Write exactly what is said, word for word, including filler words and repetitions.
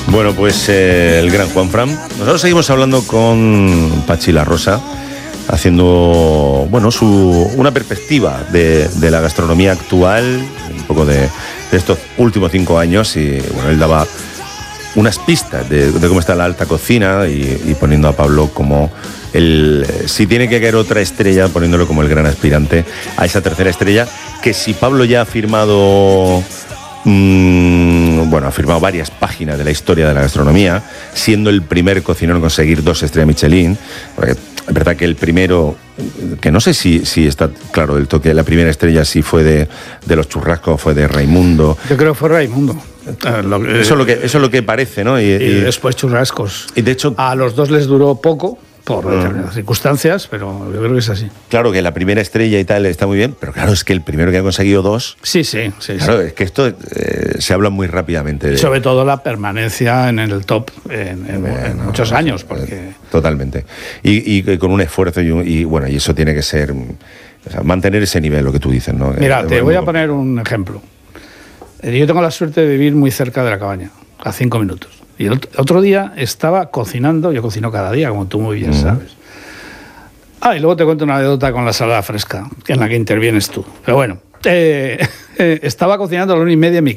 Bueno, pues eh, el gran Juanfran. Nosotros seguimos hablando con Pachi La Rosa, haciendo, bueno, su, una perspectiva de, de la gastronomía actual, un poco de, de estos últimos cinco años, y bueno, él daba unas pistas de, de cómo está la alta cocina y, y poniendo a Pablo como el, si tiene que caer otra estrella, poniéndolo como el gran aspirante a esa tercera estrella, que si Pablo ya ha firmado... Mm, bueno, ha firmado varias páginas de la historia de la gastronomía, siendo el primer cocinero en conseguir dos estrellas Michelin. Porque es verdad que el primero, que no sé si, si está claro del todo, que la primera estrella sí fue de, de los churrascos, fue de Raimundo. Yo creo que fue Raimundo. Lo que, eso, es lo que, eso es lo que parece, ¿no? Y, y, y después churrascos. Y de hecho, a los dos les duró poco, por determinadas circunstancias, pero yo creo que es así. Claro que la primera estrella y tal está muy bien, pero claro, es que el primero que ha conseguido dos... Sí, sí, sí. Claro, sí. es que esto eh, se habla muy rápidamente. De... Sobre todo la permanencia en el top en, en, bueno, en muchos años. Porque... Totalmente. Y, y con un esfuerzo y, un, y bueno, y eso tiene que ser... O sea, mantener ese nivel, lo que tú dices, ¿no? Mira, el, te el voy a poner un ejemplo. Yo tengo la suerte de vivir muy cerca de la cabaña, a cinco minutos. Y el otro día estaba cocinando, yo cocino cada día, como tú muy bien uh-huh. sabes. Ah, y luego te cuento una anécdota con la salada fresca, en la que intervienes tú. Pero bueno, eh, eh, estaba cocinando a la una y media en mi